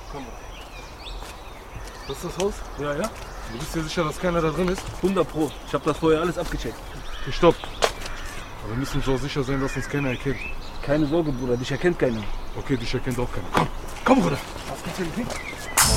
Komm mal. Das ist das Haus? Ja, ja. Du bist dir sicher, dass keiner da drin ist? 100 Pro. Ich habe das vorher alles abgecheckt. Okay, stopp. Aber wir müssen so sicher sein, dass uns keiner erkennt. Keine Sorge, Bruder. Dich erkennt keiner. Okay, dich erkennt auch keiner. Komm, komm, Bruder. Was gibt's denn?